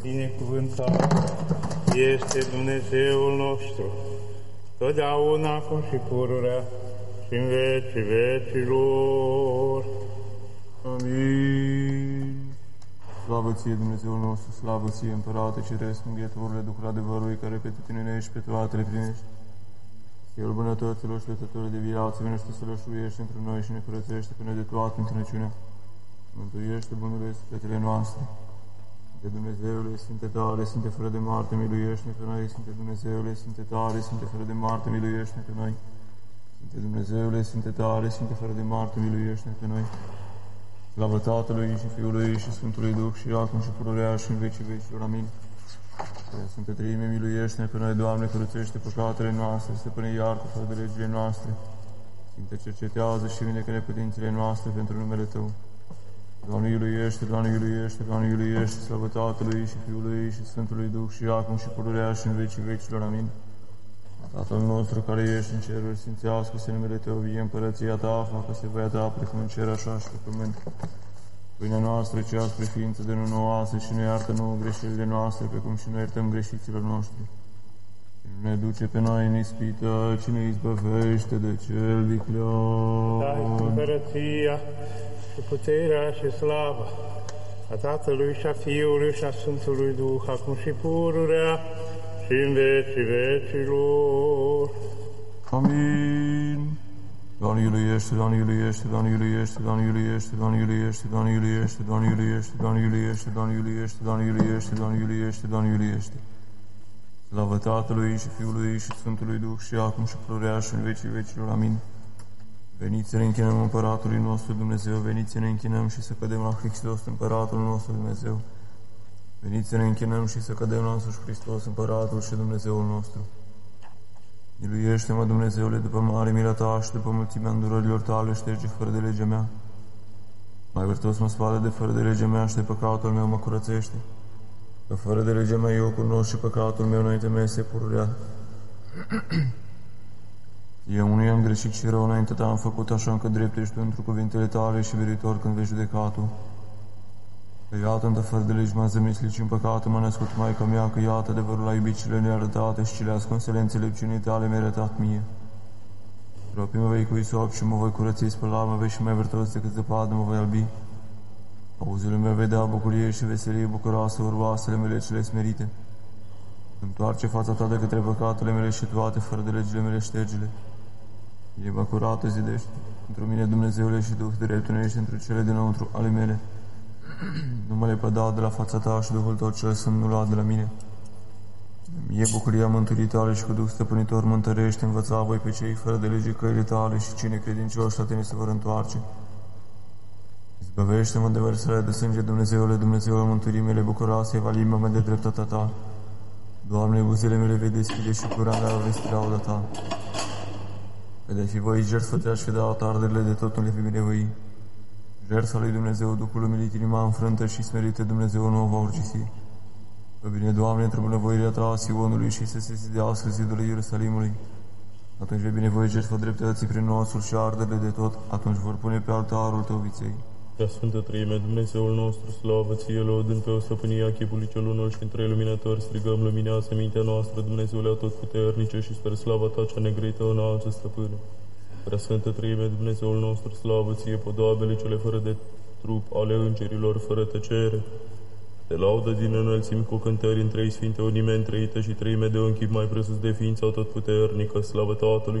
Binecuvântat este Dumnezeul nostru, totdeauna, acum și pururea, și în vecii vecilor. Amin. Slavă ție, Dumnezeul nostru, slavă ție, Împărate Ceresc, Înghietorule, Duhul adevărului, care pe tine ne ești, pe toate le primești. El bunătăților și lăsătorul de viață, venește să lășluiești într noi și ne curățește pe noi de toată întunăciunea. Mântuiește bunurile sufletele noastre. De Dumnezeule, Sfinte tare, Sfinte fără de moarte, miluiește-ne pe noi. Sfinte Dumnezeule, Sfinte tare, Sfinte fără de moarte, miluiește-ne pe noi. Sfinte Dumnezeule, Sfinte tare, Sfinte fără de moarte, miluiește-ne pe noi. Slavă Tatălui și Fiului și Sfântului Duh și acum și pururea și în vecii vecilor. Amin. Sfântă Treime, miluiește-ne pe noi, Doamne, curățește păcatele noastre, stăpâne, iartă fără de legile noastre. Sfinte, cercetează și vindecă neputințele noastre pentru numele Tău. Doamne, iuluiește, Doamne, iuluiește, Doamne, iuluiește, slavă Tatălui și Fiului și Sfântului Duh și acum și pururea și în vecii vecilor. Amin. Tatăl nostru care ești în ceruri, sfințească-se numele Tău, vie împărăția Ta, facă-se voia Ta, precum în cer, așa și pe pământ. Pâinea noastră, cea spre ființă de nu nouă astăzi și ne iartă nouă greșelile noastre, precum și noi iertăm greșiților noștri. Și nu ne duce pe noi în ispită, ci ne izbăvește de cel viclean. Dai împărăția și puterea și slava a Tatălui și a Fiului și a Sfântului Duh, acum și pururea și în vecii vecilor. Amin. Doamne iuluiește, Doamne iuluiește, Doamne iuluiește, Doamne iuluiește, Doamne iuluiește, Doamne iuluiește, Doamne iuluiește, Doamne iuluiește, Doamne iuluiește, Doamne iuluiește, Doamne iuluiește, Doamne iuluiește. Slavă Tatălui și Fiului și Sfântului Duh și acum și pururea și în vecii vecilor. Amin. Veniți să ne închinăm Împăratului nostru Dumnezeu, veniți să ne închinăm și să cădem la Hristos, Împăratul nostru Dumnezeu. Veniți să ne închinăm și să cădem la însuși Hristos, Împăratul și Dumnezeul nostru. Miluiește-mă, Dumnezeule, după mare mila Ta și după mulțimea îndurărilor Tale, șterge fără de legea mea. Mai vârtos mă spală de fără de legea mea și de păcatul meu mă curățește. Că fără de legea mea eu cunosc și păcatul meu înainte mea este pururea. Eu nu i-am greșit și rău înainte Ta am făcut, așa încă drept ești pentru cuvintele Tale și veritor când vei judeca Tu. Că iată, fără de legi m-a zămislit și în păcat m-a născut Maica mea, că iată adevărul la iubicile nearătate și cele ascunsele înțelepciunii Tale mi-a arătat mie. Ropi mă vei cu isop și mă voi curăți, spăla mă vei și mai vârtos decât zăpadă mă voi albi. Auzul meu vei da bucurie și veselie bucuroasă, urvoasele mele cele smerite. Întoarce fața Ta de către păcatele mele și toate fără de legile mele ștergile. Inima curată zidește pentru mine, Dumnezeule, și Duh drept unește într cele dinăuntru ale mele. Nu mă lepăda de la fața Ta și Duhul Tău cel Sfânt nu lua de la mine. Mie bucuria mântuirii Tale și cu Duh stăpânitor mă întărește, învăța voi pe cei fără de lege căile Tale și cine credincioși la Tine se vor întoarce. Izbăvește-mă de vărsarea de sânge, Dumnezeule, Dumnezeul mântuirii mele, bucuroasă va inima mea de dreptatea Ta. Doamne, buzele mele vei deschide și gura mea vei spune lauda Ta. Că de-ai fi voi jertfă Te-aș fi dat, arderile de tot nu le fi binevoi. Jertfa lui Dumnezeu, Duhul umilit, inima înfrântă și smerită, Dumnezeu nu o va urgisi. Fă bine, Doamne, într-o bunăvoirea Ta a Sionului și să se zidească zidul Ierusalimului. Atunci vei binevoi jertfa dreptății prin nosul și arderile de tot, atunci vor pune pe altarul Tău viței. Prea Sfântă Treime, Dumnezeul nostru, slavă Ție, lăudând pe o stăpânia chipului cel unul și între luminători, strigăm, luminează mintea noastră, Dumnezeule atotputernice, și spre slava Ta cea negrită înalță, stăpână. Prea Sfântă Treime, Dumnezeul nostru, slavă Ție, podoabele cele fără de trup ale îngerilor, fără tăcere. Te laudă din înălțimi cu cântări în trei sfinte, o nimeni trăită și treime de un chip mai presus de ființa atotputernică, slavă Tatălui